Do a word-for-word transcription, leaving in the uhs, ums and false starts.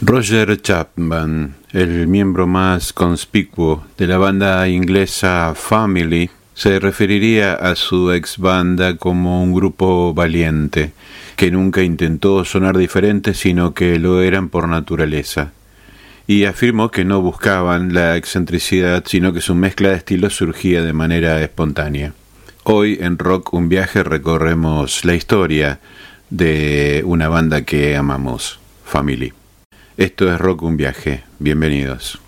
Roger Chapman, el miembro más conspicuo de la banda inglesa Family, se referiría a su ex banda como un grupo valiente, que nunca intentó sonar diferente, sino que lo eran por naturaleza. Y afirmó que no buscaban la excentricidad, sino que su mezcla de estilos surgía de manera espontánea. Hoy en Rock Un Viaje recorremos la historia de una banda que amamos, Family. Esto es Rock Un Viaje. Bienvenidos.